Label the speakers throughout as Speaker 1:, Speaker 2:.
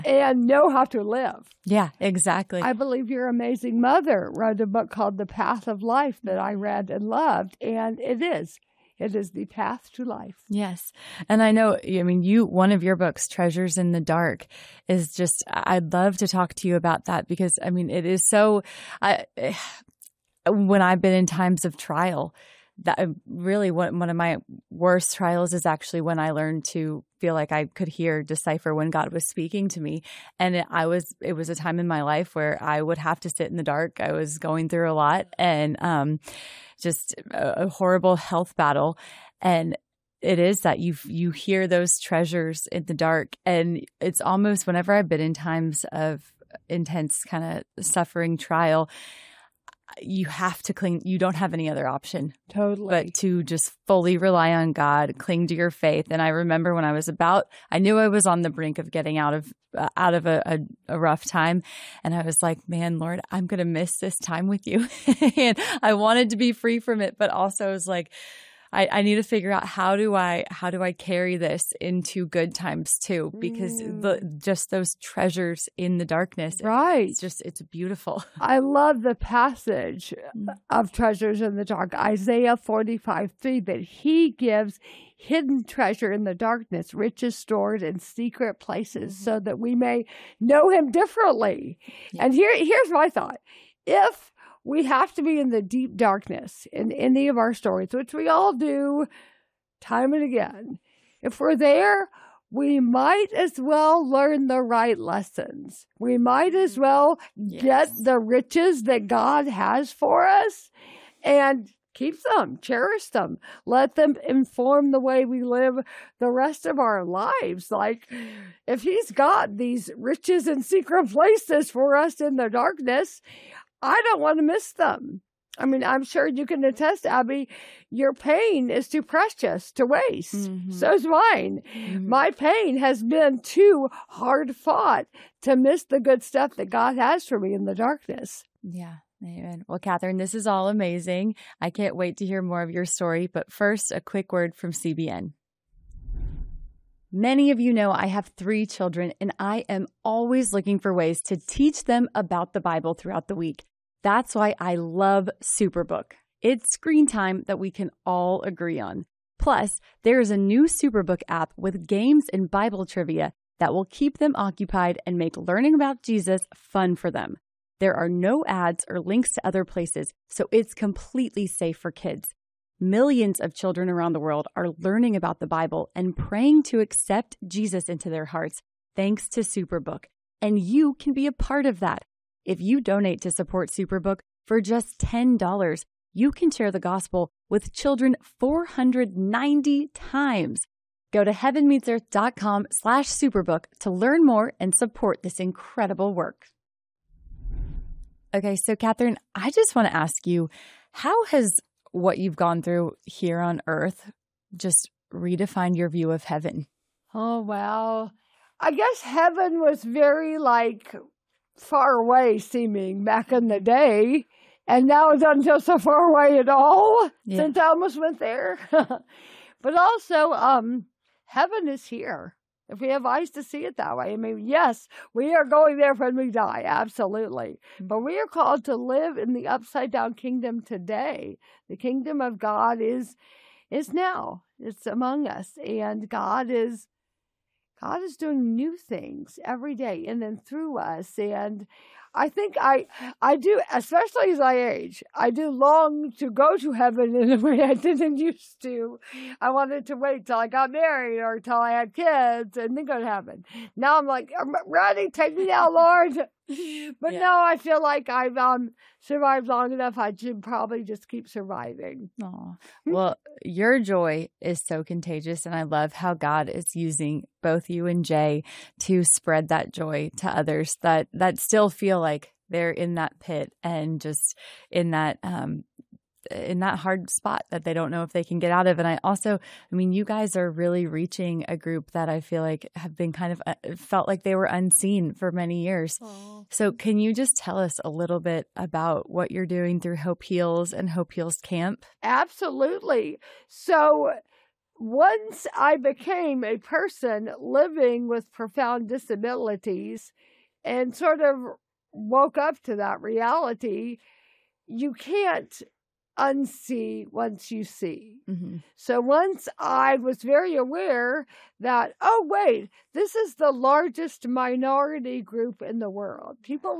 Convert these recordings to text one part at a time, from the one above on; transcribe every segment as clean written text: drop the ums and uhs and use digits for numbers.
Speaker 1: and know how to live.
Speaker 2: Yeah, exactly.
Speaker 1: I believe your amazing mother wrote a book called The Path of Life that I read and loved, and it is. It is the path to life.
Speaker 2: Yes. And I know, I mean, one of your books, Treasures in the Dark, is just, I'd love to talk to you about that because, I mean, it is so, when I've been in times of trial, that really one of my worst trials is actually when I learned to feel like I could decipher when God was speaking to me. And it was a time in my life where I would have to sit in the dark. I was going through a lot and just a horrible health battle. And it is that you hear those treasures in the dark. And it's almost whenever I've been in times of intense kind of suffering trial, you have to cling. You don't have any other option.
Speaker 1: Totally.
Speaker 2: But to just fully rely on God, cling to your faith. And I remember when I knew I was on the brink of getting out of a rough time. And I was like, man, Lord, I'm going to miss this time with you. And I wanted to be free from it, but also I was like, I need to figure out how do I carry this into good times too, because just those treasures in the darkness,
Speaker 1: right?
Speaker 2: It's beautiful.
Speaker 1: I love the passage of Treasures in the Dark, Isaiah 45:3, that He gives hidden treasure in the darkness, riches stored in secret places, so that we may know Him differently. Yeah. And here's my thought: if we have to be in the deep darkness in any of our stories, which we all do time and again. If we're there, we might as well learn the right lessons. We might as well get the riches that God has for us and keep them, cherish them, let them inform the way we live the rest of our lives. Like, if He's got these riches and secret places for us in the darkness, I don't want to miss them. I mean, I'm sure you can attest, Abby, your pain is too precious to waste. Mm-hmm. So is mine. Mm-hmm. My pain has been too hard fought to miss the good stuff that God has for me in the darkness.
Speaker 2: Yeah. Amen. Well, Catherine, this is all amazing. I can't wait to hear more of your story. But first, a quick word from CBN. Many of you know I have 3 children, and I am always looking for ways to teach them about the Bible throughout the week. That's why I love Superbook. It's screen time that we can all agree on. Plus, there is a new Superbook app with games and Bible trivia that will keep them occupied and make learning about Jesus fun for them. There are no ads or links to other places, so it's completely safe for kids. Millions of children around the world are learning about the Bible and praying to accept Jesus into their hearts thanks to Superbook. And you can be a part of that. If you donate to support Superbook for just $10, you can share the gospel with children 490 times. Go to heavenmeetsearth.com/superbook to learn more and support this incredible work. Okay, so Catherine, I just want to ask you, how has what you've gone through here on earth just redefined your view of heaven?
Speaker 1: Oh, well, I guess heaven was very far away seeming back in the day, and now it doesn't feel so far away at all since I almost went there. But also, heaven is here. If we have eyes to see it that way. I mean, yes, we are going there when we die, absolutely. But we are called to live in the upside-down kingdom today. The kingdom of God is now. It's among us, and God is doing new things every day in and through us. And I think I do, especially as I age, I do long to go to heaven in a way I didn't used to. I wanted to wait till I got married or till I had kids and then go to heaven. Now I'm like, I'm ready, take me now, Lord. But now I feel like I've survived long enough. I should probably just keep surviving.
Speaker 2: Oh, well, your joy is so contagious, and I love how God is using both you and Jay to spread that joy to others that still feel like they're in that pit and just in that hard spot that they don't know if they can get out of. And I mean, you guys are really reaching a group that I feel like have been kind of felt like they were unseen for many years. Aww. So can you just tell us a little bit about what you're doing through Hope Heals and Hope Heals Camp?
Speaker 1: Absolutely. So once I became a person living with profound disabilities and sort of woke up to that reality, you can't unsee once you see.
Speaker 2: Mm-hmm.
Speaker 1: So once I was very aware that, oh, wait, this is the largest minority group in the world. People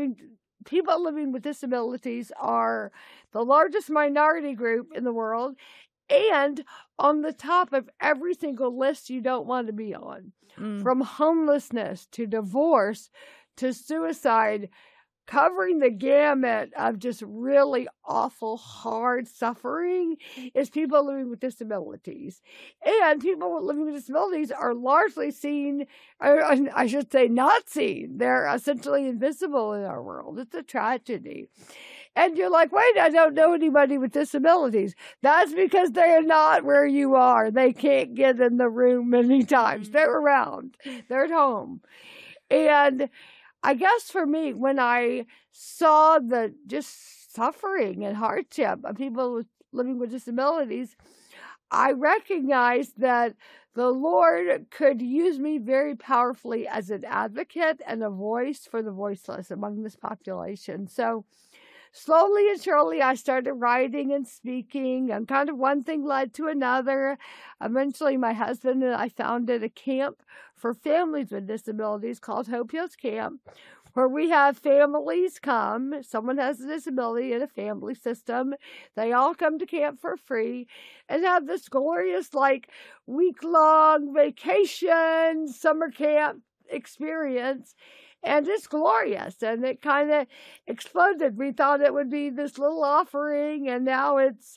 Speaker 1: living with disabilities are the largest minority group in the world and on the top of every single list you don't want to be on. From homelessness to divorce to suicide, covering the gamut of just really awful, hard suffering is people living with disabilities. And people living with disabilities are largely seen, or I should say not seen. They're essentially invisible in our world. It's a tragedy. And you're like, wait, I don't know anybody with disabilities. That's because they're not where you are. They can't get in the room many times. They're around. They're at home. And I guess for me, when I saw the just suffering and hardship of people living with disabilities, I recognized that the Lord could use me very powerfully as an advocate and a voice for the voiceless among this population. So slowly and surely, I started writing and speaking, and kind of one thing led to another. Eventually, my husband and I founded a camp for families with disabilities called Hope Hills Camp, where we have families come. Someone has a disability in a family system. They all come to camp for free and have this glorious, week-long vacation, summer camp experience. And it's glorious, and it kind of exploded. We thought it would be this little offering, and now it's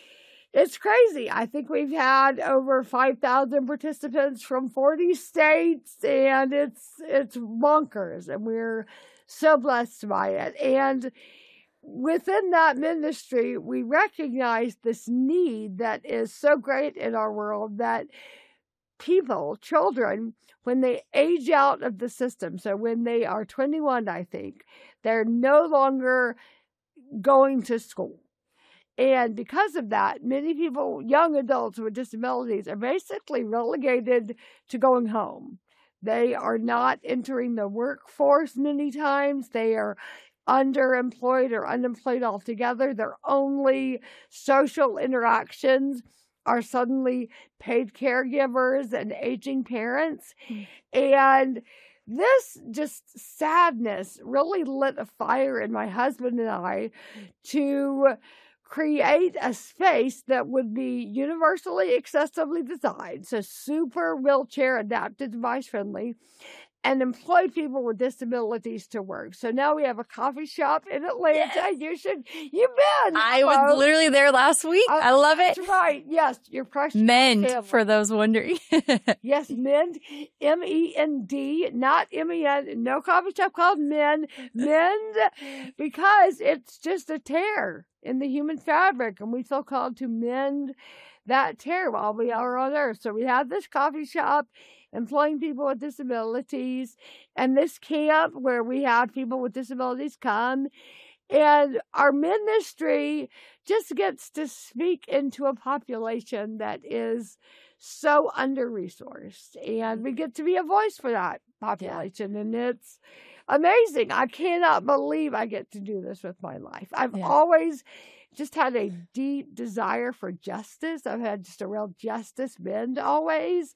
Speaker 1: crazy. I think we've had over 5,000 participants from 40 states, and it's bonkers, and we're so blessed by it. And within that ministry, we recognize this need that is so great in our world that people, children, when they age out of the system, so when they are 21, I think, they're no longer going to school. And because of that, many people, young adults with disabilities, are basically relegated to going home. They are not entering the workforce many times. They are underemployed or unemployed altogether. Their only social interactions are suddenly paid caregivers and aging parents. And this just sadness really lit a fire in my husband and I to create a space that would be universally accessibly designed, so super wheelchair adapted, device friendly, and employ people with disabilities to work. So now we have a coffee shop in Atlanta. Yes. You've been.
Speaker 2: I was literally there last week. I love it.
Speaker 1: That's right. Yes, your precious
Speaker 2: Mend,
Speaker 1: family.
Speaker 2: for those wondering.
Speaker 1: Yes, Mend, M-E-N-D, not M-E-N. No coffee shop called Mend. Mend, because it's just a tear in the human fabric, and we feel called to mend that tear while we are on earth. So we have this coffee shop employing people with disabilities, and this camp where we have people with disabilities come. And our ministry just gets to speak into a population that is so under-resourced. And we get to be a voice for that population. And it's amazing. I cannot believe I get to do this with my life. I've always just had a deep desire for justice. I've had just a real justice bend always.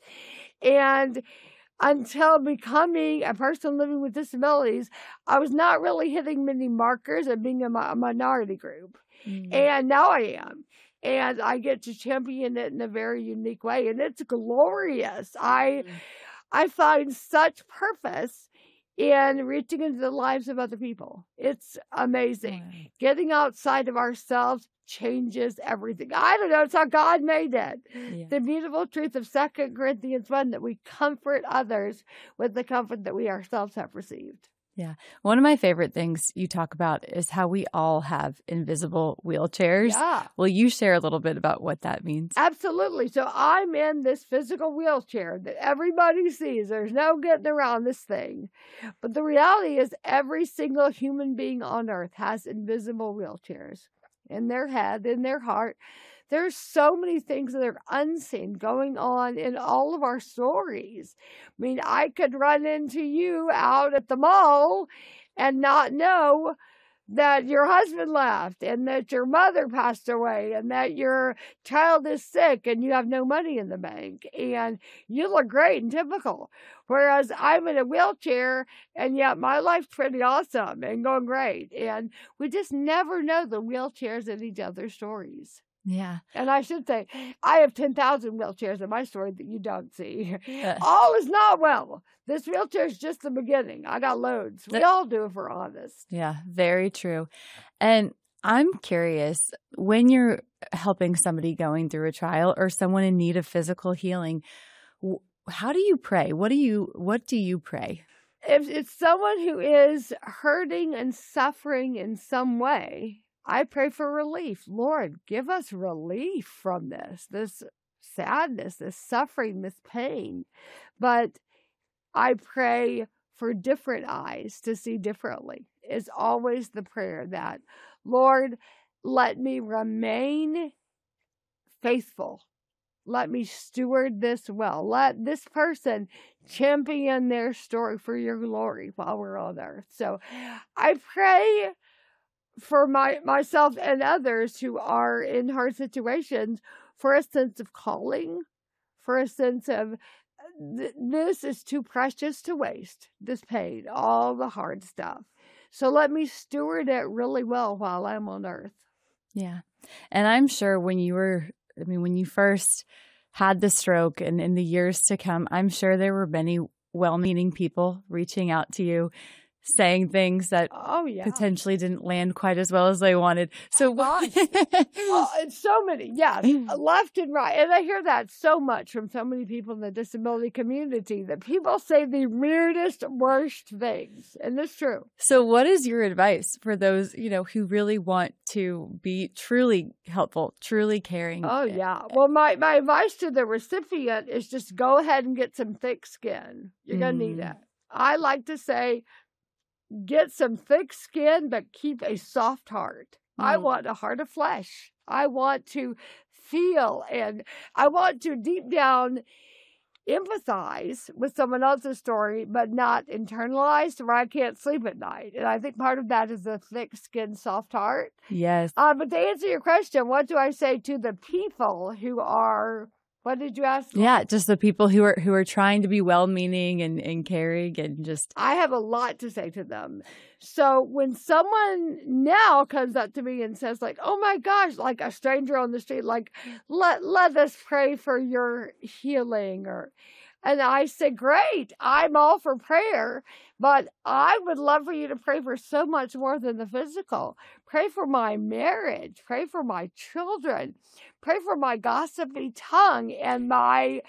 Speaker 1: And until becoming a person living with disabilities, I was not really hitting many markers of being a minority group. And now I am. And I get to champion it in a very unique way. And it's glorious. I find such purpose in reaching into the lives of other people. It's amazing. Right. Getting outside of ourselves changes everything. I don't know. It's how God made it. Yeah. The beautiful truth of 2 Corinthians 1, that we comfort others with the comfort that we ourselves have received.
Speaker 2: Yeah. One of my favorite things you talk about is how we all have invisible wheelchairs.
Speaker 1: Yeah.
Speaker 2: Will you share a little bit about what that means?
Speaker 1: Absolutely. So I'm in this physical wheelchair that everybody sees. There's no getting around this thing. But the reality is every single human being on earth has invisible wheelchairs in their head, in their heart, There's so many things that are unseen going on in all of our stories. I mean, I could run into you out at the mall and not know that your husband left and that your mother passed away and that your child is sick and you have no money in the bank and you look great and typical. Whereas I'm in a wheelchair and yet my life's pretty awesome and going great. And we just never know the wheelchairs in each other's stories.
Speaker 2: Yeah.
Speaker 1: And I should say, I have 10,000 wheelchairs in my story that you don't see. All is not well. This wheelchair is just the beginning. I got loads. We all do if we're honest.
Speaker 2: Yeah, very true. And I'm curious, when you're helping somebody going through a trial or someone in need of physical healing, how do you pray? What do you pray?
Speaker 1: If it's someone who is hurting and suffering in some way, I pray for relief. Lord, give us relief from this sadness, this suffering, this pain. But I pray for different eyes to see differently. It's always the prayer that, Lord, let me remain faithful. Let me steward this well. Let this person champion their story for your glory while we're on earth. So I pray for myself and others who are in hard situations for a sense of calling, for a sense of this is too precious to waste, this pain, all the hard stuff. So let me steward it really well while I'm on earth.
Speaker 2: Yeah. And I'm sure when you first had the stroke and in the years to come, I'm sure there were many well-meaning people reaching out to you, saying things that potentially didn't land quite as well as they wanted. So
Speaker 1: it's so many, left and right. And I hear that so much from so many people in the disability community that people say the weirdest, worst things. And it's true.
Speaker 2: So what is your advice for those, who really want to be truly helpful, truly caring?
Speaker 1: Oh, yeah. Well, my advice to the recipient is just go ahead and get some thick skin. You're going to need it. I like to say, get some thick skin, but keep a soft heart. I want a heart of flesh. I want to feel and I want to deep down empathize with someone else's story, but not internalize where I can't sleep at night. And I think part of that is a thick skin, soft heart.
Speaker 2: Yes.
Speaker 1: But to answer your question, what do I say to the people who are... What did you ask?
Speaker 2: Yeah, just the people who are trying to be well-meaning and caring and just...
Speaker 1: I have a lot to say to them. So when someone now comes up to me and says like, oh my gosh, like a stranger on the street, like, let us pray for your healing and I say, great, I'm all for prayer, but I would love for you to pray for so much more than the physical. Pray for my marriage. Pray for my children. Pray for my gossipy tongue and my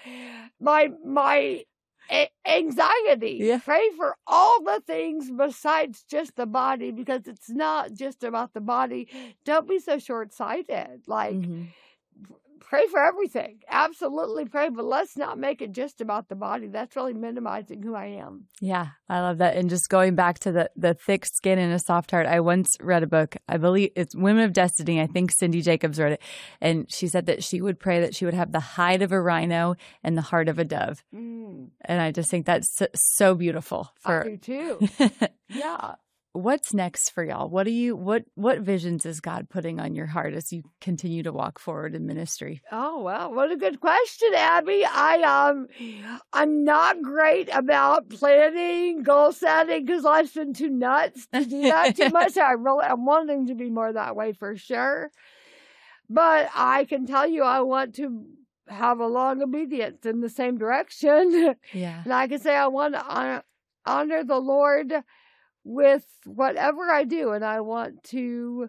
Speaker 1: anxiety.
Speaker 2: Yeah.
Speaker 1: Pray for all the things besides just the body, because it's not just about the body. Don't be so short-sighted. Pray for everything. Absolutely pray, but let's not make it just about the body. That's really minimizing who I am.
Speaker 2: Yeah, I love that. And just going back to the thick skin and a soft heart, I once read a book, I believe it's Women of Destiny. I think Cindy Jacobs wrote it. And she said that she would pray that she would have the hide of a rhino and the heart of a dove. And I just think that's so beautiful.
Speaker 1: I do too. Yeah.
Speaker 2: What's next for y'all? What visions is God putting on your heart as you continue to walk forward in ministry?
Speaker 1: Oh, well, what a good question, Abby. I'm not great about planning, goal setting, because life's been too nuts to do that too much. I'm wanting to be more that way for sure. But I can tell you I want to have a long obedience in the same direction.
Speaker 2: Yeah.
Speaker 1: And I can say I want to honor the Lord with whatever I do, and I want to,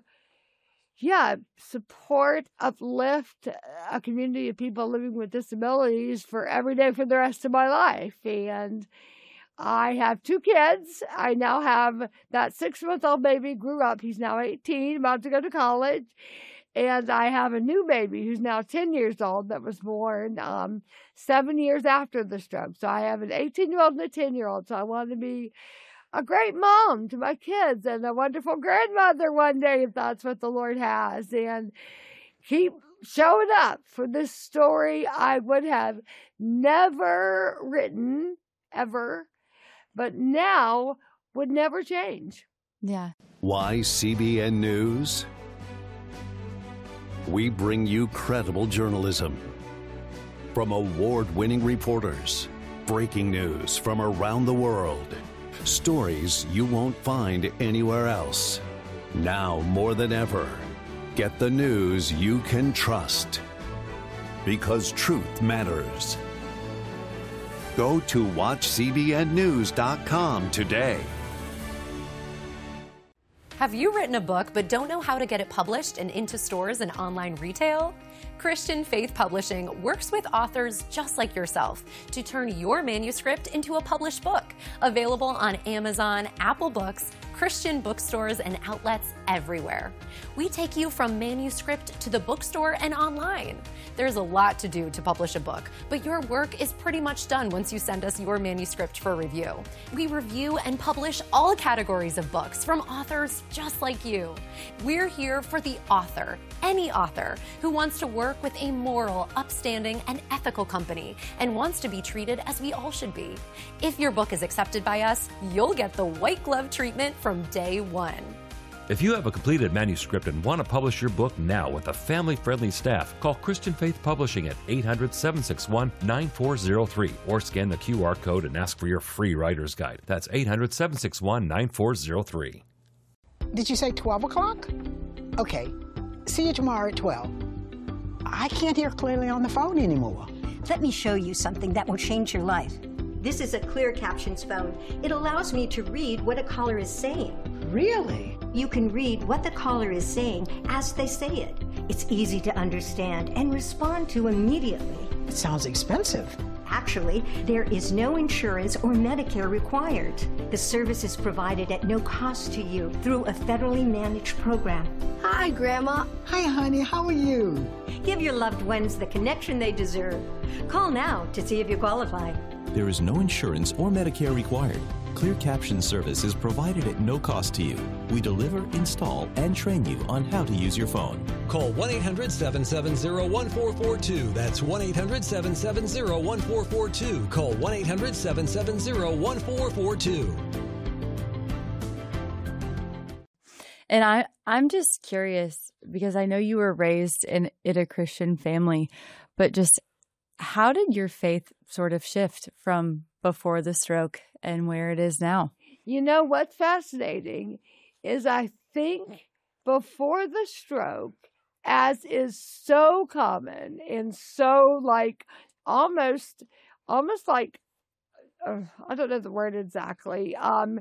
Speaker 1: support, uplift a community of people living with disabilities for every day for the rest of my life. And I have 2 kids. I now have that 6-month-old baby grew up. He's now 18, about to go to college. And I have a new baby who's now 10 years old that was born 7 years after the stroke. So I have an 18-year-old and a 10-year-old. So I want to be a great mom to my kids and a wonderful grandmother one day, if that's what the Lord has, and keep showing up for this story I would have never written ever, but now would never change.
Speaker 2: Yeah.
Speaker 3: Why CBN News? We bring you credible journalism from award-winning reporters, breaking news from around the world, stories you won't find anywhere else. Now more than ever, get the news you can trust, because truth matters. Go to watchcbnnews.com today.
Speaker 4: Have you written a book but don't know how to get it published and into stores and online retail? Christian Faith Publishing works with authors just like yourself to turn your manuscript into a published book, available on Amazon, Apple Books, Christian bookstores, and outlets everywhere. We take you from manuscript to the bookstore and online. There's a lot to do to publish a book, but your work is pretty much done once you send us your manuscript for review. We review and publish all categories of books from authors just like you. We're here for the author, any author who wants to work with a moral, upstanding, and ethical company and wants to be treated as we all should be. If your book is accepted by us, you'll get the white glove treatment from day one.
Speaker 5: If you have a completed manuscript and want to publish your book now with a family-friendly staff, call Christian Faith Publishing at 800-761-9403 or scan the QR code and ask for your free writer's guide. That's 800-761-9403.
Speaker 6: Did you say 12 o'clock? Okay. See you tomorrow at 12. I can't hear clearly on the phone anymore.
Speaker 7: Let me show you something that will change your life. This is a Clear Captions phone. It allows me to read what a caller is saying.
Speaker 6: Really?
Speaker 7: You can read what the caller is saying as they say it. It's easy to understand and respond to immediately.
Speaker 6: It sounds expensive.
Speaker 7: Actually, there is no insurance or Medicare required. The service is provided at no cost to you through a federally managed program. Hi, Grandma.
Speaker 6: Hi, honey. How are you?
Speaker 7: Give your loved ones the connection they deserve. Call now to see if you qualify.
Speaker 8: There is no insurance or Medicare required. Clear Caption service is provided at no cost to you. We deliver, install, and train you on how to use your phone.
Speaker 9: Call 1-800-770-1442. That's 1-800-770-1442. Call 1-800-770-1442.
Speaker 2: And I'm just curious, because I know you were raised in a Christian family, but just how did your faith sort of shift from before the stroke and where it is now?
Speaker 1: You know, what's fascinating is I think before the stroke, as is so common and so like almost like, I don't know the word exactly,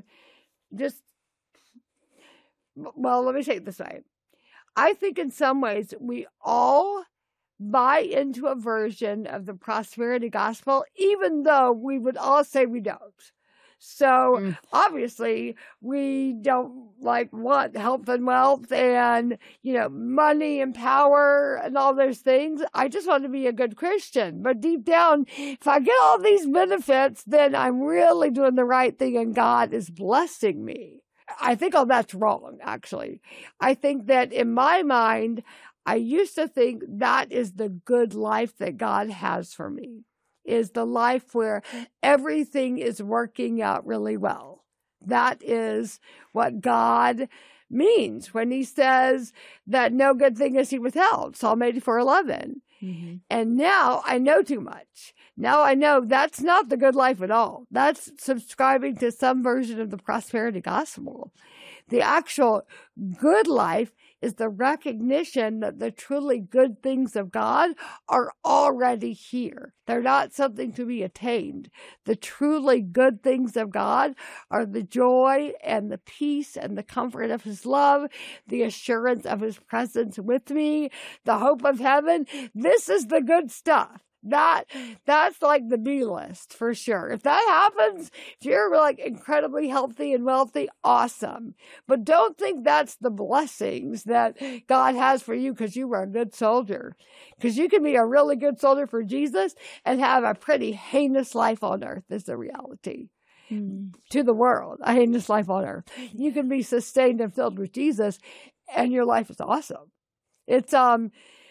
Speaker 1: well, let me say it this way. I think in some ways we all buy into a version of the prosperity gospel, even though we would all say we don't. So obviously we don't want health and wealth and, money and power and all those things. I just want to be a good Christian. But deep down, if I get all these benefits, then I'm really doing the right thing and God is blessing me. I think all that's wrong, actually. I think that in my mind, I used to think that is the good life that God has for me, is the life where everything is working out really well. That is what God means when he says that no good thing is he withheld, Psalm 84:11. Mm-hmm. And now I know too much. Now I know that's not the good life at all. That's subscribing to some version of the prosperity gospel. The actual good life is the recognition that the truly good things of God are already here. They're not something to be attained. The truly good things of God are the joy and the peace and the comfort of his love, the assurance of his presence with me, the hope of heaven. This is the good stuff. That's like the B list for sure. If that happens, if you're incredibly healthy and wealthy, awesome. But don't think that's the blessings that God has for you because you were a good soldier. Because you can be a really good soldier for Jesus and have a pretty heinous life on earth is the reality. To the world, a heinous life on earth. You can be sustained and filled with Jesus and your life is awesome. It's,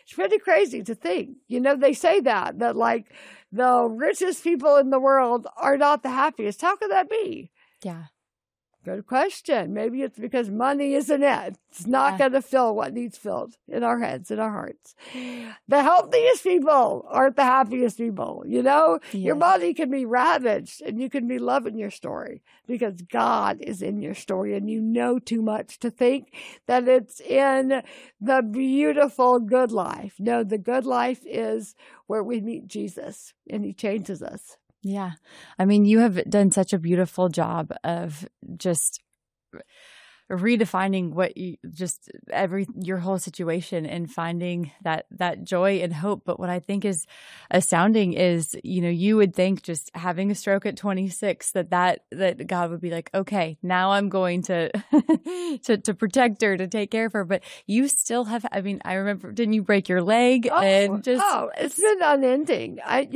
Speaker 1: It's pretty crazy to think. They say that like the richest people in the world are not the happiest. How could that be?
Speaker 2: Yeah.
Speaker 1: Good question. Maybe it's because money isn't it. It's not going to fill what needs filled in our heads, in our hearts. The healthiest people aren't the happiest people. Your body can be ravaged and you can be loving your story because God is in your story, and you know too much to think that it's in the beautiful good life. No, the good life is where we meet Jesus and he changes us.
Speaker 2: Yeah. I mean, you have done such a beautiful job of just redefining your whole situation and finding that joy and hope. But what I think is astounding is, you would think just having a stroke at 26 that God would be like, okay, now I'm going to to protect her, to take care of her. But you still have, I remember, didn't you break your leg?
Speaker 1: It's been unending.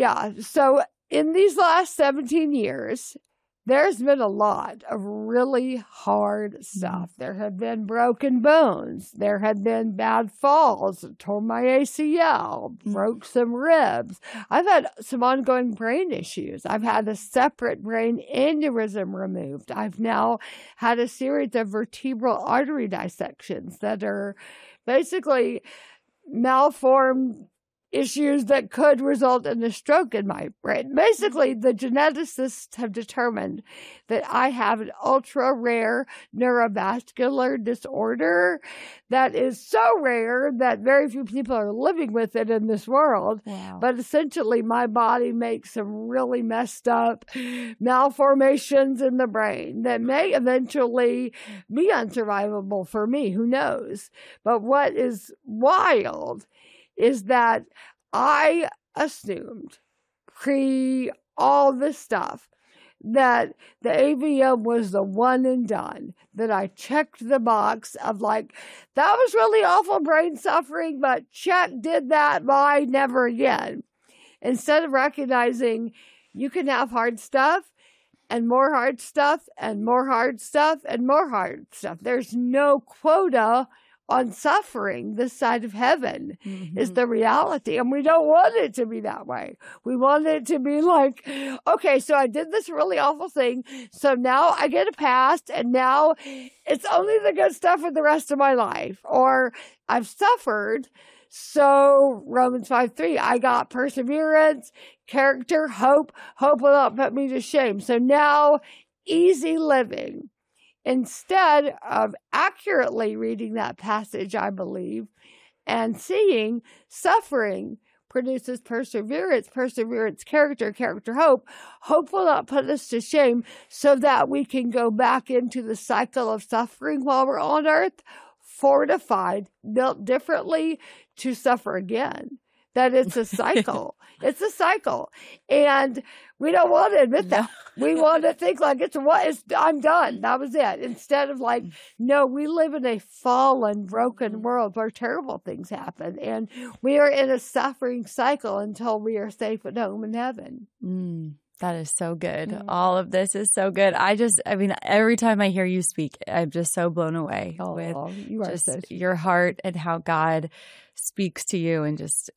Speaker 1: So in these last 17 years, there's been a lot of really hard stuff. There have been broken bones. There have been bad falls. Tore my ACL, broke some ribs. I've had some ongoing brain issues. I've had a separate brain aneurysm removed. I've now had a series of vertebral artery dissections that are basically malformed issues that could result in a stroke in my brain. Basically, the geneticists have determined that I have an ultra-rare neurovascular disorder that is so rare that very few people are living with it in this world. Wow. But essentially, my body makes some really messed up malformations in the brain that may eventually be unsurvivable for me. Who knows? But what is wild is that I assumed pre all this stuff that the AVM was the one and done, that I checked the box of like, that was really awful brain suffering, but check, did that, bye, never again. Instead of recognizing you can have hard stuff and more hard stuff and more hard stuff and more hard stuff. There's no quota on suffering this side of heaven is the reality. And we don't want it to be that way. We want it to be like, okay, so I did this really awful thing. So now I get a pass, and now it's only the good stuff for the rest of my life. Or I've suffered. So Romans 5:3, I got perseverance, character, hope. Hope will not put me to shame. So now easy living. Instead of accurately reading that passage, I believe, and seeing suffering produces perseverance, character, hope. Hope will not put us to shame, so that we can go back into the cycle of suffering while we're on earth, fortified, built differently to suffer again. That it's a cycle. It's a cycle. And we don't want to admit that. We want to think like I'm done. That was it. Instead of like, no, we live in a fallen, broken world where terrible things happen. And we are in a suffering cycle until we are safe at home in heaven.
Speaker 2: That is so good. All of this is so good. Every time I hear you speak, I'm just so blown away with your heart and how God speaks to you, and just,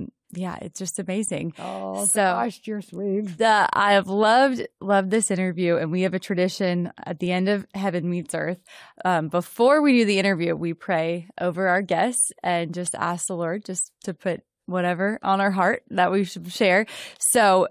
Speaker 2: it's just amazing.
Speaker 1: Oh, so, gosh, you're sweet.
Speaker 2: I have loved this interview, and we have a tradition at the end of Heaven Meets Earth. Before we do the interview, we pray over our guests and just ask the Lord just to put whatever on our heart that we should share. So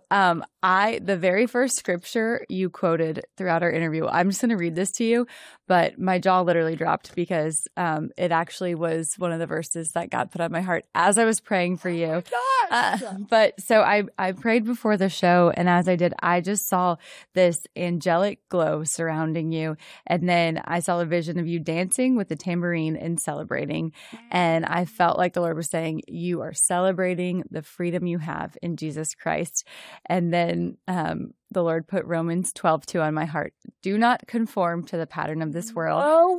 Speaker 2: the very first scripture you quoted throughout our interview, I'm just going to read this to you, but my jaw literally dropped because it actually was one of the verses that God put on my heart as I was praying for you.
Speaker 1: Oh my gosh.
Speaker 2: But so I prayed before the show, and as I did, I just saw this angelic glow surrounding you. And then I saw a vision of you dancing with the tambourine and celebrating. And I felt like the Lord was saying, you are celebrating the freedom you have in Jesus Christ. And then the Lord put Romans 12:2 on my heart. Do not conform to the pattern of this world.
Speaker 1: Oh,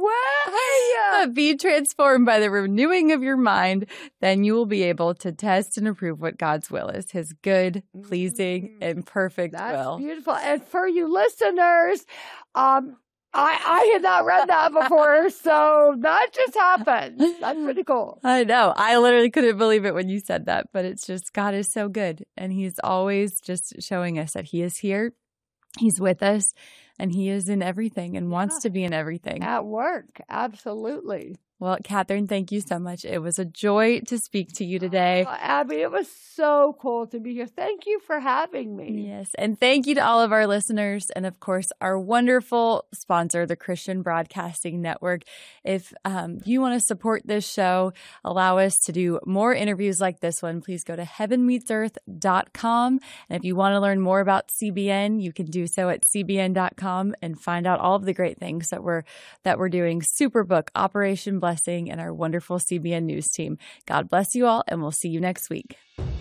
Speaker 1: wow.
Speaker 2: Be transformed by the renewing of your mind. Then you will be able to test and approve what God's will is, his good, pleasing, and perfect will.
Speaker 1: That's beautiful. And for you listeners, I had not read that before, so that just happened. That's pretty cool.
Speaker 2: I know. I literally couldn't believe it when you said that, but it's just God is so good. And he's always just showing us that he is here. He's with us and he is in everything and wants to be in everything.
Speaker 1: At work. Absolutely.
Speaker 2: Well, Catherine, thank you so much. It was a joy to speak to you today.
Speaker 1: Oh, Abby, it was so cool to be here. Thank you for having me.
Speaker 2: Yes. And thank you to all of our listeners. And of course, our wonderful sponsor, the Christian Broadcasting Network. If you want to support this show, allow us to do more interviews like this one, please go to heavenmeetsearth.com. And if you want to learn more about CBN, you can do so at cbn.com and find out all of the great things that we're doing. Superbook, Operation Blessing, and our wonderful CBN News team. God bless you all, and we'll see you next week.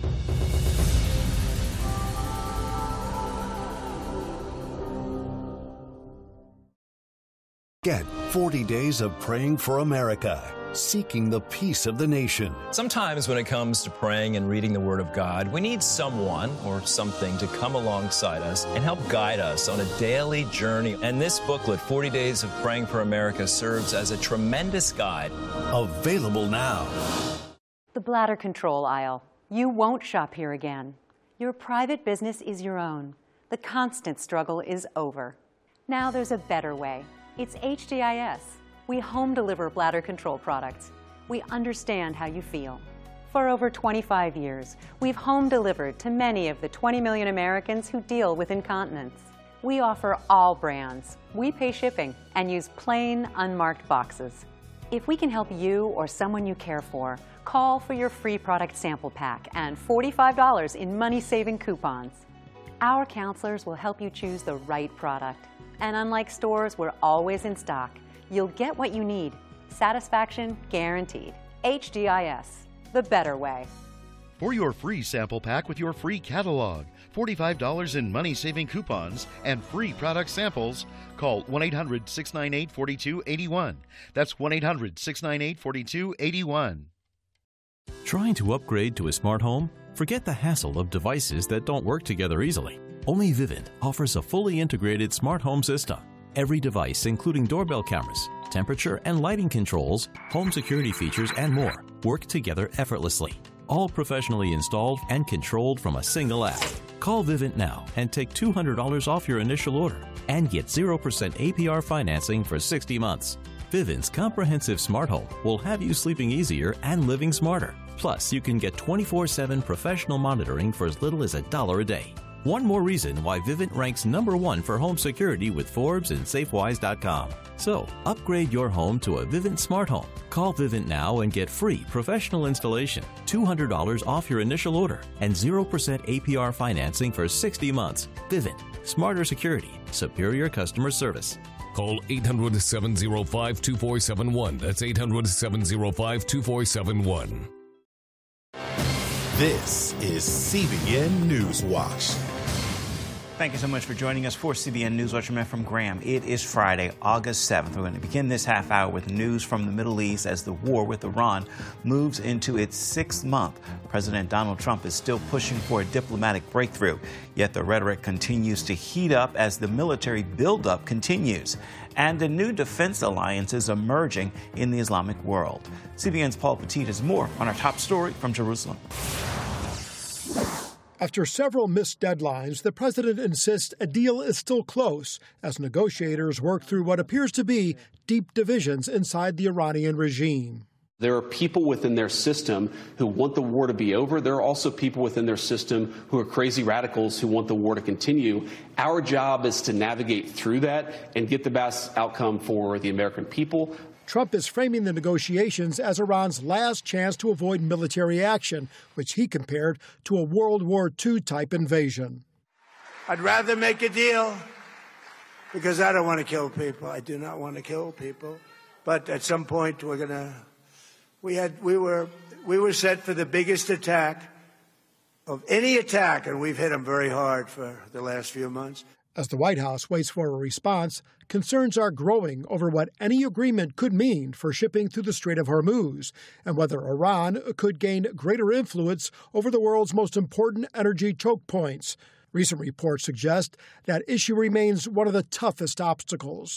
Speaker 3: Get 40 days of praying for America, seeking the peace of the nation.
Speaker 9: Sometimes when it comes to praying and reading the Word of God, we need someone or something to come alongside us and help guide us on a daily journey. And this booklet, 40 Days of Praying for America, serves as a tremendous guide.
Speaker 3: Available now.
Speaker 10: The bladder control aisle. You won't shop here again. Your private business is your own. The constant struggle is over. Now there's a better way. It's HDIS. We home deliver bladder control products. We understand how you feel. For over 25 years, we've home delivered to many of the 20 million Americans who deal with incontinence. We offer all brands. We pay shipping and use plain, unmarked boxes. If we can help you or someone you care for, call for your free product sample pack and $45 in money-saving coupons. Our counselors will help you choose the right product. And unlike stores, we're always in stock. You'll get what you need. Satisfaction guaranteed. HDIS, the better way.
Speaker 11: For your free sample pack with your free catalog, $45 in money-saving coupons, and free product samples, call 1-800-698-4281. That's 1-800-698-4281.
Speaker 8: Trying to upgrade to a smart home? Forget the hassle of devices that don't work together easily. Only Vivint offers a fully integrated smart home system. Every device, including doorbell cameras, temperature and lighting controls, home security features, and more, work together effortlessly. All professionally installed and controlled from a single app. Call Vivint now and take $200 off your initial order and get 0% APR financing for 60 months. Vivint's comprehensive smart home will have you sleeping easier and living smarter. Plus, you can get 24/7 professional monitoring for as little as $1 a day. One more reason why Vivint ranks #1 for home security with Forbes and Safewise.com. So, upgrade your home to a Vivint smart home. Call Vivint now and get free professional installation, $200 off your initial order, and 0% APR financing for 60 months. Vivint. Smarter security. Superior customer service.
Speaker 12: Call 800-705-2471. That's 800-705-2471.
Speaker 13: This is CBN Newswatch.
Speaker 14: Thank you so much for joining us for CBN Newswatch. I'm Efrem Graham. It is Friday, August 7th. We're going to begin this half hour with news from the Middle East as the war with Iran moves into its 6th month. President Donald Trump is still pushing for a diplomatic breakthrough, yet the rhetoric continues to heat up as the military buildup continues. And a new defense alliance is emerging in the Islamic world. CBN's Paul Petit has more on our top story from Jerusalem.
Speaker 15: After several missed deadlines, the president insists a deal is still close as negotiators work through what appears to be deep divisions inside the Iranian regime.
Speaker 16: There are people within their system who want the war to be over. There are also people within their system who are crazy radicals who want the war to continue. Our job is to navigate through that and get the best outcome for the American people.
Speaker 15: Trump is framing the negotiations as Iran's last chance to avoid military action, which he compared to a World War II-type invasion.
Speaker 17: I'd rather make a deal because I don't want to kill people. I do not want to kill people. But at some point, we're going to... We were set for the biggest attack of any attack, and we've hit them very hard for the last few months.
Speaker 15: As the White House waits for a response, concerns are growing over what any agreement could mean for shipping through the Strait of Hormuz and whether Iran could gain greater influence over the world's most important energy choke points. Recent reports suggest that issue remains one of the toughest obstacles.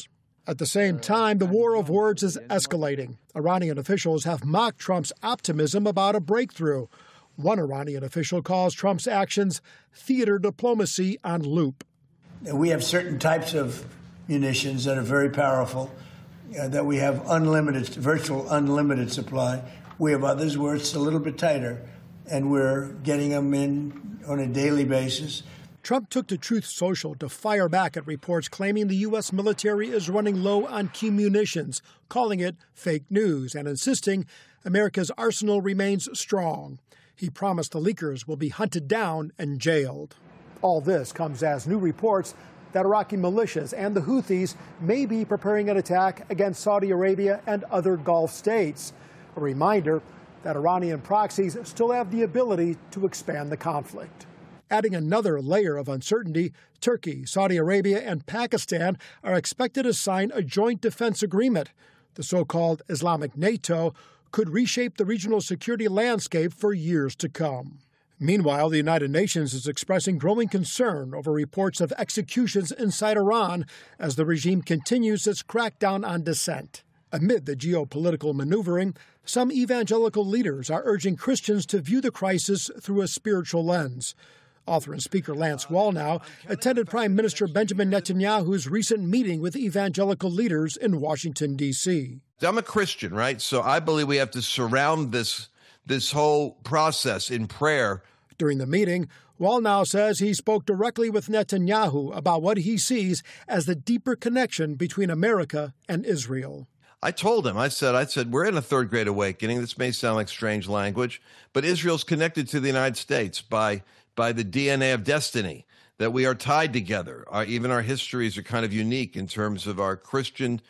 Speaker 15: At the same time, the war of words is escalating. Iranian officials have mocked Trump's optimism about a breakthrough. One Iranian official calls Trump's actions theater diplomacy on loop.
Speaker 12: We have certain types of munitions that are very powerful, that we have virtual unlimited supply. We have others where it's a little bit tighter, and we're getting them in on a daily basis.
Speaker 15: Trump took to Truth Social to fire back at reports claiming the U.S. military is running low on key munitions, calling it fake news and insisting America's arsenal remains strong. He promised the leakers will be hunted down and jailed. All this comes as new reports that Iraqi militias and the Houthis may be preparing an attack against Saudi Arabia and other Gulf states. A reminder that Iranian proxies still have the ability to expand the conflict. Adding another layer of uncertainty, Turkey, Saudi Arabia, and Pakistan are expected to sign a joint defense agreement. The so-called Islamic NATO could reshape the regional security landscape for years to come. Meanwhile, the United Nations is expressing growing concern over reports of executions inside Iran as the regime continues its crackdown on dissent. Amid the geopolitical maneuvering, some evangelical leaders are urging Christians to view the crisis through a spiritual lens. Author and speaker Lance Wallnau attended Prime Minister Benjamin Netanyahu's recent meeting with evangelical leaders in Washington, D.C.
Speaker 18: I'm a Christian, right? So I believe we have to surround this whole process in prayer.
Speaker 15: During the meeting, Wallnau says he spoke directly with Netanyahu about what he sees as the deeper connection between America and Israel.
Speaker 18: I told him, I said, we're in a third great awakening. This may sound like strange language, but Israel's connected to the United States by the DNA of destiny, that we are tied together. Even our histories are kind of unique in terms of our Christian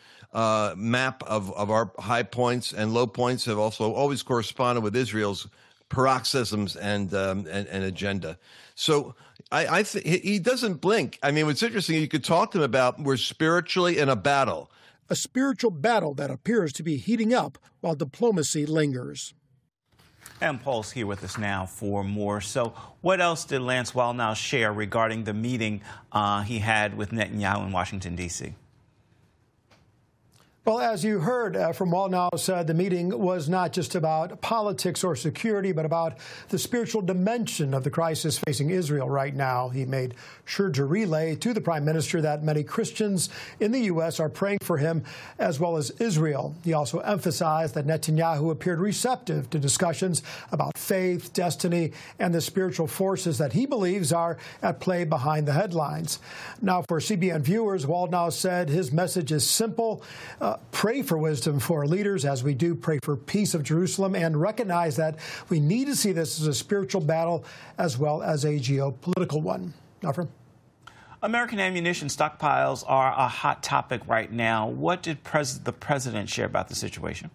Speaker 18: map of our high points and low points have also always corresponded with Israel's paroxysms and agenda. So I think he doesn't blink. I mean, what's interesting, you could talk to him about we're spiritually in a battle.
Speaker 15: A spiritual battle that appears to be heating up while diplomacy lingers.
Speaker 14: And Paul's here with us now for more. So what else did Lance Wallnau share regarding the meeting he had with Netanyahu in Washington, D.C.?
Speaker 15: Well, as you heard from Wallnau said, the meeting was not just about politics or security, but about the spiritual dimension of the crisis facing Israel right now. He made sure to relay to the prime minister that many Christians in the U.S. are praying for him, as well as Israel. He also emphasized that Netanyahu appeared receptive to discussions about faith, destiny, and the spiritual forces that he believes are at play behind the headlines. Now, for CBN viewers, Wallnau said his message is simple. Pray for wisdom for leaders, as we do pray for peace of Jerusalem, and recognize that we need to see this as a spiritual battle as well as a geopolitical one. Efrem?
Speaker 14: American ammunition stockpiles are a hot topic right now. What did the president share about the situation?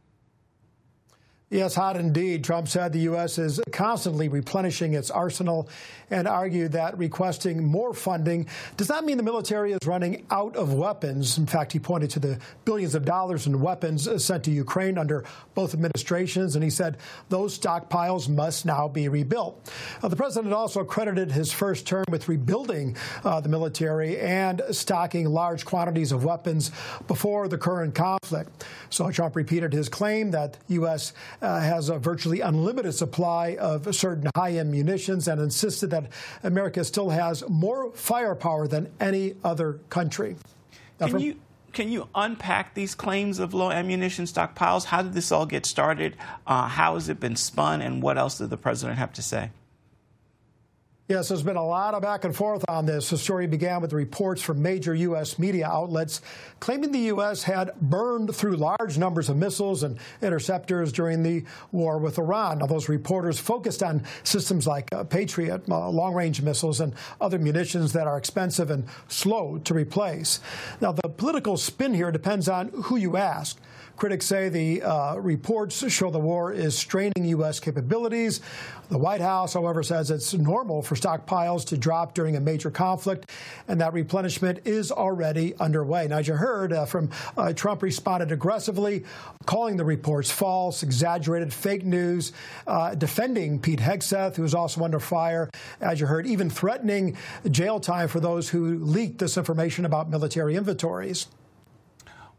Speaker 15: Yes, hot indeed. Trump said the U.S. is constantly replenishing its arsenal and argued that requesting more funding does not mean the military is running out of weapons. In fact, he pointed to the billions of dollars in weapons sent to Ukraine under both administrations, and he said those stockpiles must now be rebuilt. The president also credited his first term with rebuilding the military and stocking large quantities of weapons before the current conflict. So Trump repeated his claim that the U.S. Has a virtually unlimited supply of certain high-end munitions and insisted that America still has more firepower than any other country.
Speaker 14: Can you unpack these claims of low ammunition stockpiles? How did this all get started? How has it been spun? And what else did the president have to say?
Speaker 15: Yes, there's been a lot of back and forth on this. The story began with reports from major U.S. media outlets claiming the U.S. had burned through large numbers of missiles and interceptors during the war with Iran. Now, those reporters focused on systems like Patriot, long-range missiles, and other munitions that are expensive and slow to replace. Now, the political spin here depends on who you ask. Critics say the reports show the war is straining U.S. capabilities. The White House, however, says it's normal for stockpiles to drop during a major conflict, and that replenishment is already underway. Now, as you heard from Trump responded aggressively, calling the reports false, exaggerated, fake news, defending Pete Hegseth, who is also under fire, as you heard, even threatening jail time for those who leaked this information about military inventories.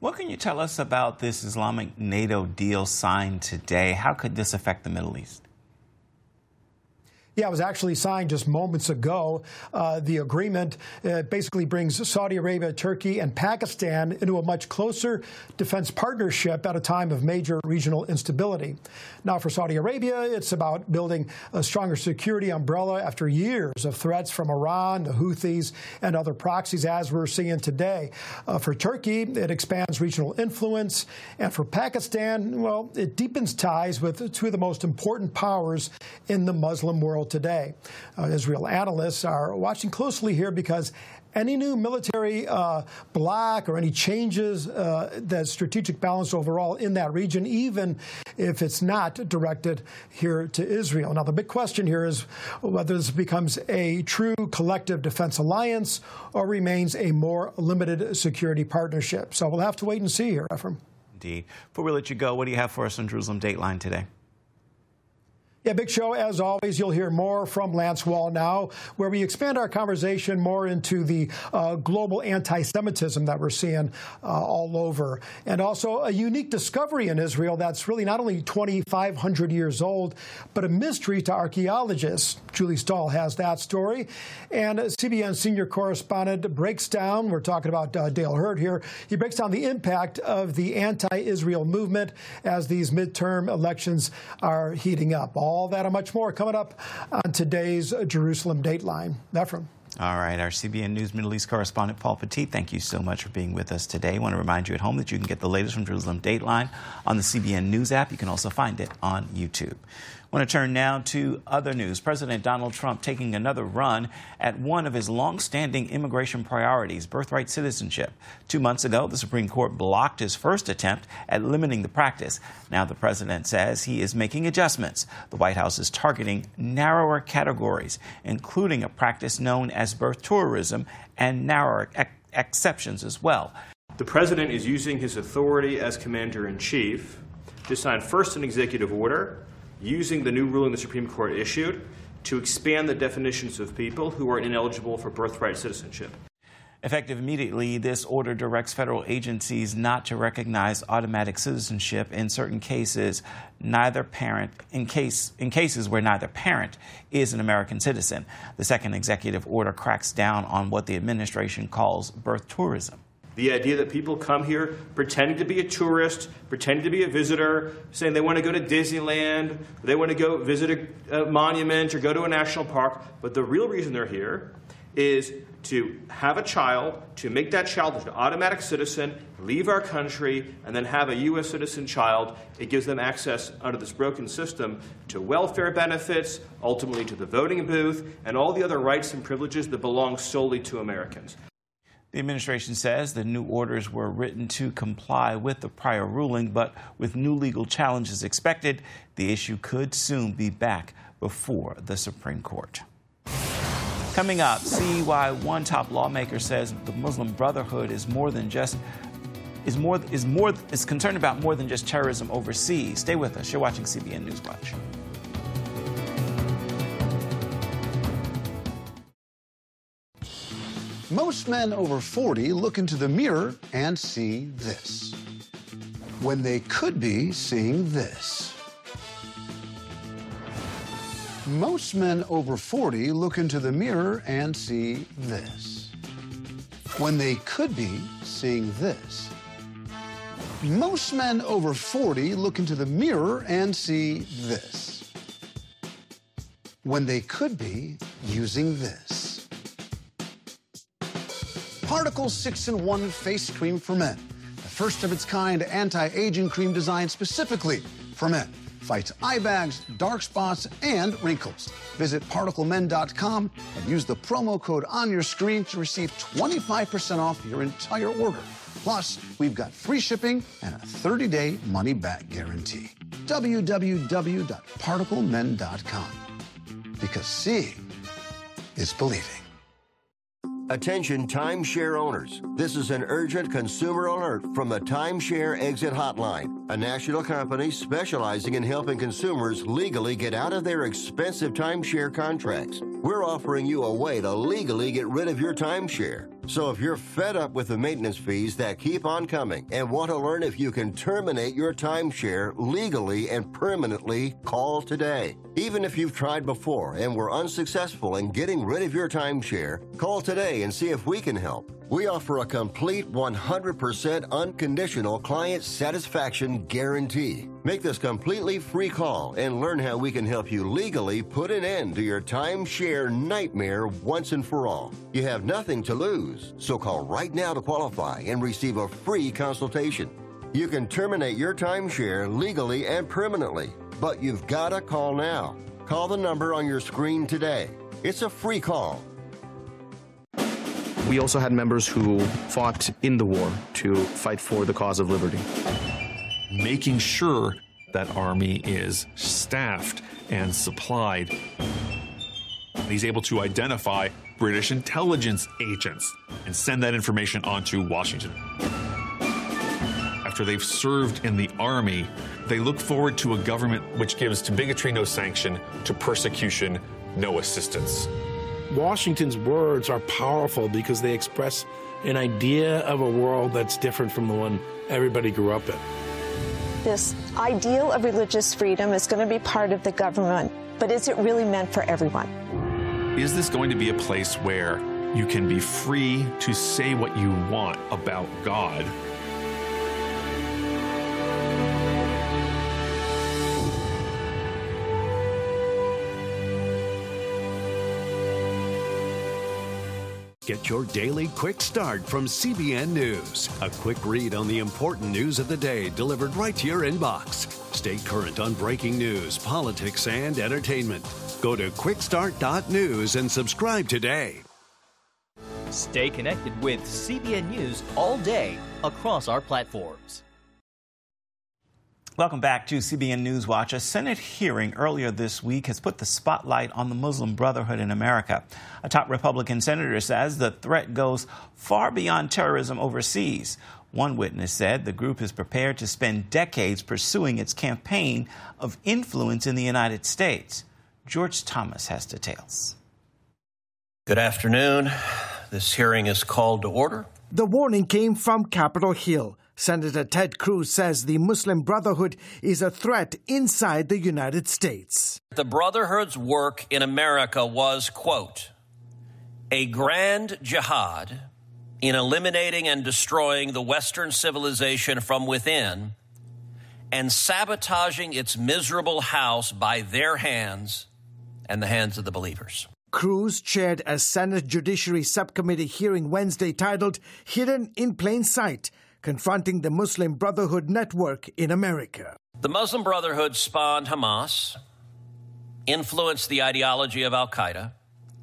Speaker 14: What can you tell us about this Islamic NATO deal signed today? How could this affect the Middle East?
Speaker 15: Yeah, it was actually signed just moments ago. The agreement basically brings Saudi Arabia, Turkey, and Pakistan into a much closer defense partnership at a time of major regional instability. Now, for Saudi Arabia, it's about building a stronger security umbrella after years of threats from Iran, the Houthis, and other proxies, as we're seeing today. For Turkey, it expands regional influence. And for Pakistan, well, it deepens ties with two of the most important powers in the Muslim world today. Israel analysts are watching closely here because any new military bloc or any changes that strategic balance overall in that region, even if it's not directed here to Israel. Now, the big question here is whether this becomes a true collective defense alliance or remains a more limited security partnership. So we'll have to wait and see here, Ephraim.
Speaker 14: Indeed. Before we let you go, what do you have for us on Jerusalem Dateline today?
Speaker 15: Yeah, big show. As always, you'll hear more from Lance Wall now, where we expand our conversation more into the global anti-Semitism that we're seeing all over. And also a unique discovery in Israel that's really not only 2,500 years old, but a mystery to archaeologists. Julie Stahl has that story. And CBN senior correspondent breaks down, we're talking about Dale Hurd here, he breaks down the impact of the anti-Israel movement as these midterm elections are heating up. All that and much more coming up on today's Jerusalem Dateline. Ephraim.
Speaker 14: All right, our CBN News Middle East correspondent Paul Petit, thank you so much for being with us today. I want to remind you at home that you can get the latest from Jerusalem Dateline on the CBN News app. You can also find it on YouTube. I want to turn now to other news. President Donald Trump taking another run at one of his long-standing immigration priorities, birthright citizenship. 2 months ago, the Supreme Court blocked his first attempt at limiting the practice. Now the president says he is making adjustments. The White House is targeting narrower categories, including a practice known as birth tourism and narrower exceptions as well.
Speaker 19: The president is using his authority as commander-in-chief to sign first an executive order using the new ruling the Supreme Court issued to expand the definitions of people who are ineligible for birthright citizenship.
Speaker 14: Effective immediately, this order directs federal agencies not to recognize automatic citizenship in certain cases, in cases where neither parent is an American citizen. The second executive order cracks down on what the administration calls birth tourism.
Speaker 19: The idea that people come here pretending to be a tourist, pretending to be a visitor, saying they want to go to Disneyland, they want to go visit a monument or go to a national park, but the real reason they're here is to have a child, to make that child an automatic citizen, leave our country, and then have a U.S. citizen child. It gives them access under this broken system to welfare benefits, ultimately to the voting booth, and all the other rights and privileges that belong solely to Americans.
Speaker 14: The administration says the new orders were written to comply with the prior ruling, but with new legal challenges expected, the issue could soon be back before the Supreme Court. Coming up, see why one top lawmaker says the Muslim Brotherhood is concerned about more than just terrorism overseas. Stay with us. You're watching CBN News Watch.
Speaker 20: Most men over 40 look into the mirror and see this, when they could be seeing this. Most men over 40 look into the mirror and see this, when they could be seeing this. Most men over 40 look into the mirror and see this, when they could be using this. Particle 6-in-1 Face Cream for Men, the first of its kind anti-aging cream designed specifically for men. Fights eye bags, dark spots, and wrinkles. Visit ParticleMen.com and use the promo code on your screen to receive 25% off your entire order. Plus, we've got free shipping and a 30-day money-back guarantee. www.ParticleMen.com. Because seeing is believing.
Speaker 21: Attention timeshare owners. This is an urgent consumer alert from the Timeshare Exit Hotline, a national company specializing in helping consumers legally get out of their expensive timeshare contracts. We're offering you a way to legally get rid of your timeshare. So if you're fed up with the maintenance fees that keep on coming and want to learn if you can terminate your timeshare legally and permanently, call today. Even if you've tried before and were unsuccessful in getting rid of your timeshare, call today and see if we can help. We offer a complete 100% unconditional client satisfaction guarantee. Make this completely free call and learn how we can help you legally put an end to your timeshare nightmare once and for all. You have nothing to lose, so call right now to qualify and receive a free consultation. You can terminate your timeshare legally and permanently, but you've got to call now. Call the number on your screen today. It's a free call.
Speaker 4: We also had members who fought in the war to fight for the cause of liberty.
Speaker 5: Making sure that army is staffed and supplied. He's able to identify British intelligence agents and send that information on to Washington. After they've served in the army, they look forward to a government which gives to bigotry no sanction, to persecution no assistance.
Speaker 22: Washington's words are powerful because they express an idea of a world that's different from the one everybody grew up in.
Speaker 23: This ideal of religious freedom is going to be part of the government, but is it really meant for everyone?
Speaker 5: Is this going to be a place where you can be free to say what you want about God?
Speaker 3: Get your daily quick start from CBN News. A quick read on the important news of the day delivered right to your inbox. Stay current on breaking news, politics, and entertainment. Go to quickstart.news and subscribe today.
Speaker 24: Stay connected with CBN News all day across our platforms.
Speaker 14: Welcome back to CBN News Watch. A Senate hearing earlier this week has put the spotlight on the Muslim Brotherhood in America. A top Republican senator says the threat goes far beyond terrorism overseas. One witness said the group is prepared to spend decades pursuing its campaign of influence in the United States. George Thomas has details.
Speaker 25: Good afternoon. This hearing is called to order.
Speaker 26: The warning came from Capitol Hill. Senator Ted Cruz says the Muslim Brotherhood is a threat inside the United States.
Speaker 25: The Brotherhood's work in America was, quote, a grand jihad in eliminating and destroying the Western civilization from within and sabotaging its miserable house by their hands and the hands of the believers.
Speaker 26: Cruz chaired a Senate Judiciary Subcommittee hearing Wednesday titled Hidden in Plain Sight, confronting the Muslim Brotherhood network in America.
Speaker 25: The Muslim Brotherhood spawned Hamas, influenced the ideology of al-Qaeda,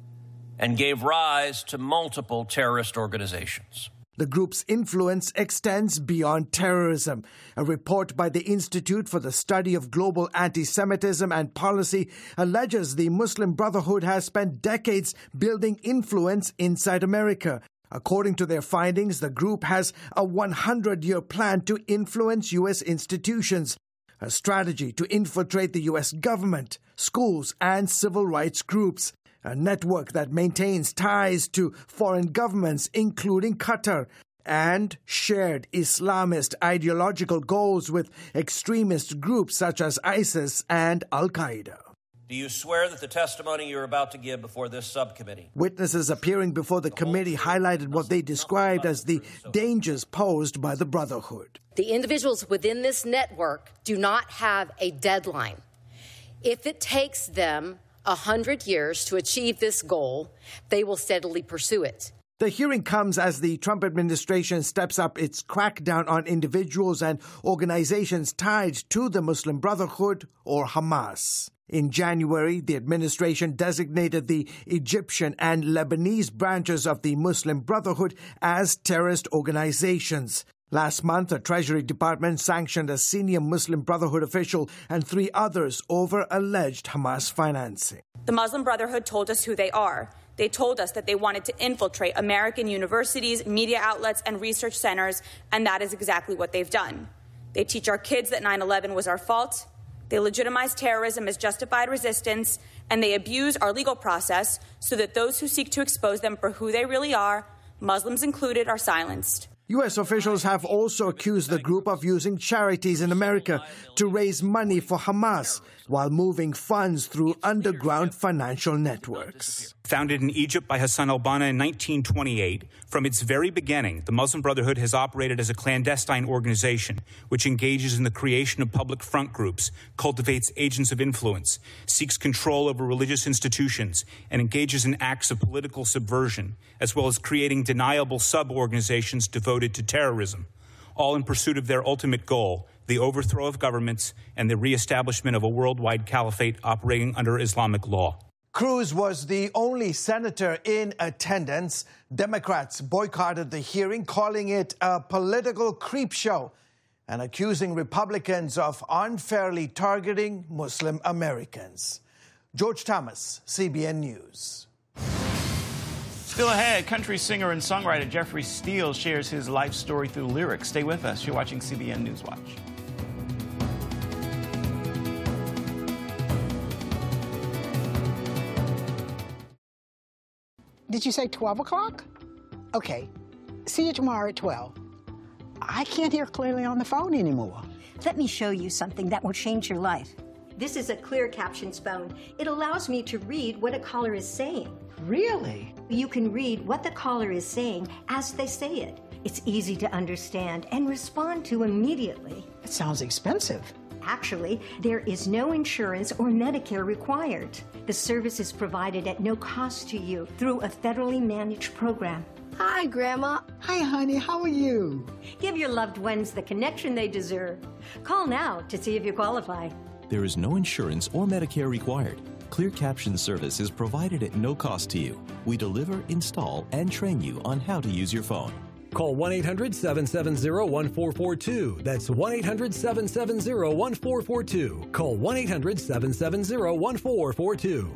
Speaker 25: and gave rise to multiple terrorist organizations.
Speaker 26: The group's influence extends beyond terrorism. A report by the Institute for the Study of Global Anti-Semitism and Policy alleges the Muslim Brotherhood has spent decades building influence inside America. According to their findings, the group has a 100-year plan to influence U.S. institutions, a strategy to infiltrate the U.S. government, schools, and civil rights groups, a network that maintains ties to foreign governments, including Qatar, and shared Islamist ideological goals with extremist groups such as ISIS and al-Qaeda.
Speaker 25: Do you swear that the testimony you're about to give before this subcommittee?
Speaker 26: Witnesses appearing before the committee highlighted what they described as the dangers posed by the Brotherhood.
Speaker 27: The individuals within this network do not have a deadline. If it takes them 100 years to achieve this goal, they will steadily pursue it.
Speaker 26: The hearing comes as the Trump administration steps up its crackdown on individuals and organizations tied to the Muslim Brotherhood or Hamas. In January, the administration designated the Egyptian and Lebanese branches of the Muslim Brotherhood as terrorist organizations. Last month, the Treasury Department sanctioned a senior Muslim Brotherhood official and 3 others over alleged Hamas financing.
Speaker 28: The Muslim Brotherhood told us who they are. They told us that they wanted to infiltrate American universities, media outlets, and research centers, and that is exactly what they've done. They teach our kids that 9/11 was our fault. They legitimize terrorism as justified resistance, and they abuse our legal process so that those who seek to expose them for who they really are Muslims included, are silenced.
Speaker 26: U.S. officials have also accused the group of using charities in America to raise money for Hamas while moving funds through underground financial networks.
Speaker 1: Founded in Egypt by Hassan al-Banna in 1928, from its very beginning, the Muslim Brotherhood has operated as a clandestine organization which engages in the creation of public front groups, cultivates agents of influence, seeks control over religious institutions, and engages in acts of political subversion, as well as creating deniable sub-organizations devoted to terrorism, all in pursuit of their ultimate goal, the overthrow of governments and the reestablishment of a worldwide caliphate operating under Islamic law.
Speaker 26: Cruz was the only senator in attendance. Democrats boycotted the hearing, calling it a political creep show and accusing Republicans of unfairly targeting Muslim Americans. George Thomas, CBN News.
Speaker 14: Still ahead, country singer and songwriter Jeffrey Steele shares his life story through lyrics. Stay with us. You're watching CBN Newswatch.
Speaker 2: Did you say 12 o'clock? Okay. See you tomorrow at 12. I can't hear clearly on the phone anymore.
Speaker 6: Let me show you something that will change your life. This is a clear captions phone. It allows me to read what a caller is saying.
Speaker 2: Really?
Speaker 6: You can read what the caller is saying as they say it. It's easy to understand and respond to immediately.
Speaker 2: It sounds expensive.
Speaker 6: Actually, there is no insurance or Medicare required. The service is provided at no cost to you through a federally managed program.
Speaker 2: Hi, Grandma. Hi, honey. How are you?
Speaker 6: Give your loved ones the connection they deserve. Call now to see if you qualify.
Speaker 7: There is no insurance or Medicare required. Clear Caption service is provided at no cost to you. We deliver, install, and train you on how to use your phone.
Speaker 8: Call 1-800-770-1442. That's 1-800-770-1442. Call 1-800-770-1442.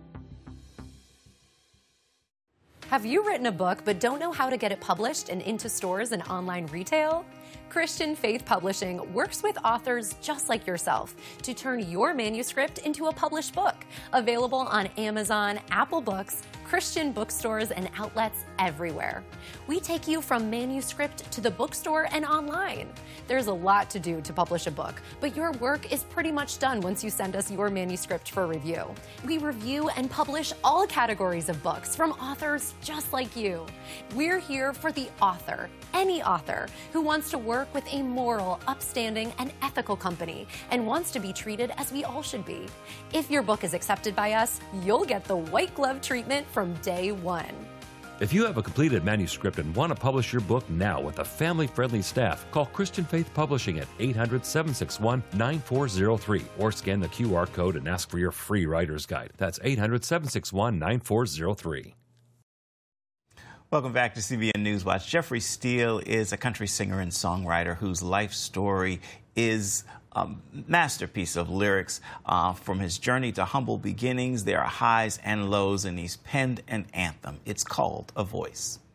Speaker 9: Have you written a book but don't know how to get it published and into stores and online retail? Christian Faith Publishing works with authors just like yourself to turn your manuscript into a published book, available on Amazon, Apple Books, Christian bookstores, and outlets everywhere. We take you from manuscript to the bookstore and online. There's a lot to do to publish a book, but your work is pretty much done once you send us your manuscript for review. We review and publish all categories of books from authors just like you. We're here for the author, any author who wants to work with a moral, upstanding, and ethical company and wants to be treated as we all should be. If your book is accepted by us, you'll get the white glove treatment from day one.
Speaker 10: If you have a completed manuscript and want to publish your book now with a family-friendly staff, call Christian Faith Publishing at 800-761-9403 or scan the QR code and ask for your free writer's guide. That's 800-761-9403.
Speaker 14: Welcome back to CBN Newswatch. Jeffrey Steele is a country singer and songwriter whose life story is a masterpiece of lyrics. From his journey to humble beginnings, there are highs and lows, and he's penned an anthem. It's called A Voice.